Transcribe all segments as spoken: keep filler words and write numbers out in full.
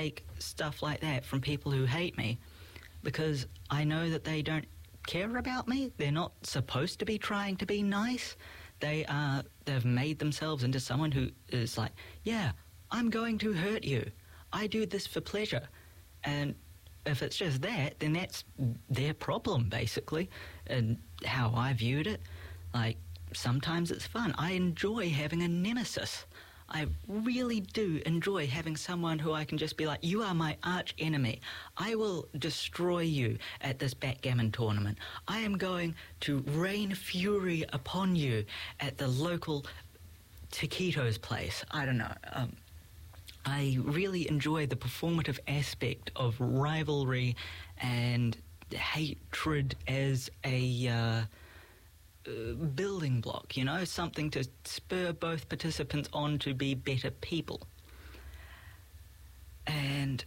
take stuff like that from people who hate me because I know that they don't care about me. They're not supposed to be trying to be nice. They are, they've made themselves into someone who is like, yeah, I'm going to hurt you. I do this for pleasure. And if it's just that, then that's their problem, basically, and how I viewed it. Like, sometimes it's fun. I enjoy having a nemesis. I really do enjoy having someone who I can just be like, you are my arch enemy. I will destroy you at this backgammon tournament. I am going to rain fury upon you at the local taquitos place. I don't know. Um, I really enjoy the performative aspect of rivalry and hatred as a uh, uh, building block, you know, something to spur both participants on to be better people. And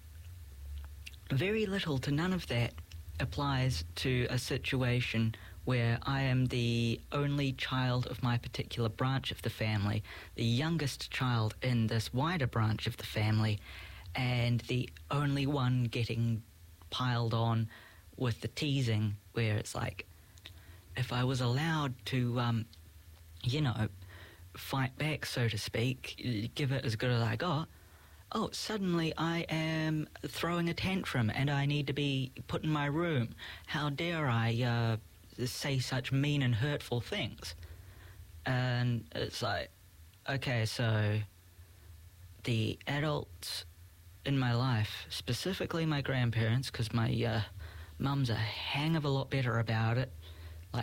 very little to none of that applies to a situation where I am the only child of my particular branch of the family, the youngest child in this wider branch of the family, and the only one getting piled on with the teasing, where it's like, if I was allowed to, um, you know, fight back, so to speak, give it as good as I got, oh, suddenly I am throwing a tantrum and I need to be put in my room. How dare I uh, say such mean and hurtful things? And it's like, okay, so the adults in my life, specifically my grandparents, because my uh, mum's a hang of a lot better about it. Like,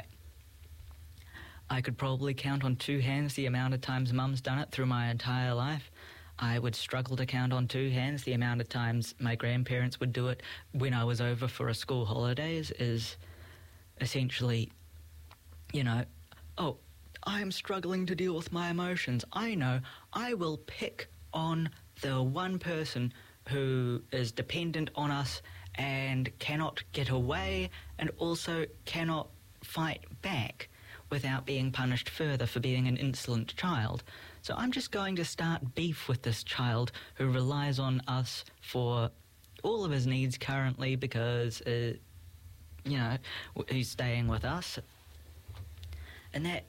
I could probably count on two hands the amount of times mum's done it through my entire life. I would struggle to count on two hands the amount of times my grandparents would do it when I was over for a school holidays. Is essentially, you know, oh, I'm struggling to deal with my emotions. I know, I will pick on the one person who is dependent on us and cannot get away and also cannot fight back without being punished further for being an insolent child. So I'm just going to start beef with this child who relies on us for all of his needs currently because, uh, you know, he's staying with us. And that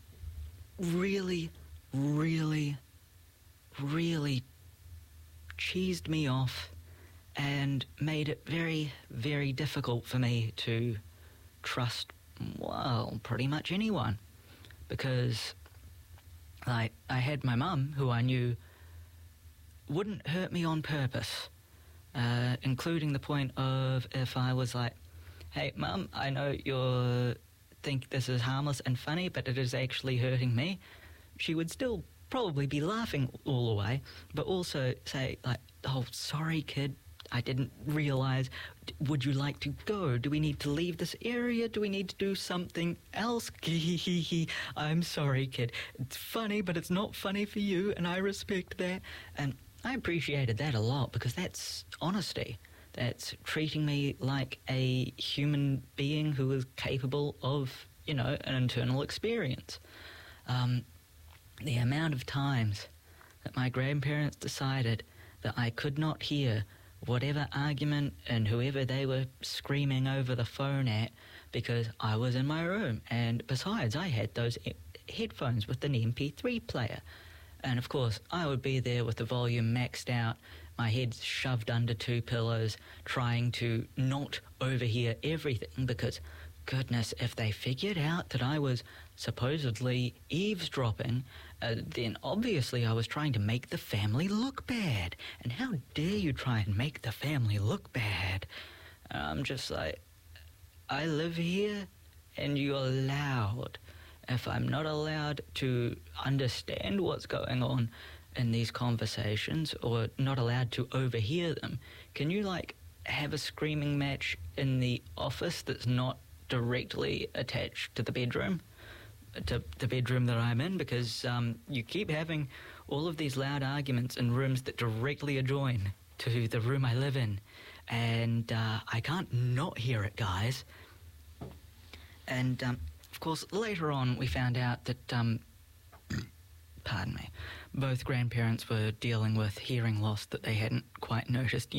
really, really, really cheesed me off and made it very, very difficult for me to trust, well, pretty much anyone. Because, like, I had my mum, who I knew wouldn't hurt me on purpose, uh, including the point of if I was like, hey, Mum, I know you think this is harmless and funny, but it is actually hurting me, she would still probably be laughing all the way, but also say, like, oh, sorry, kid, I didn't realise. Would you like to go? Do we need to leave this area? Do we need to do something else? I'm sorry, kid. It's funny, but it's not funny for you, and I respect that. And I appreciated that a lot because that's honesty. That's treating me like a human being who is capable of, you know, an internal experience. Um, the amount of times that my grandparents decided that I could not hear whatever argument and whoever they were screaming over the phone at because I was in my room. And besides, I had those e- headphones with an M P three player. And of course, I would be there with the volume maxed out, my head shoved under two pillows, trying to not overhear everything because, goodness, if they figured out that I was supposedly eavesdropping, uh, then obviously I was trying to make the family look bad. And how dare you try and make the family look bad? I'm just like, I live here and you're allowed. If I'm not allowed to understand what's going on in these conversations or not allowed to overhear them, can you, like, have a screaming match in the office that's not directly attached to the bedroom, to the bedroom that I'm in? Because um, you keep having all of these loud arguments in rooms that directly adjoin to the room I live in. And uh, I can't not hear it, guys. And, um, of course, later on we found out that, um, pardon me, both grandparents were dealing with hearing loss that they hadn't quite noticed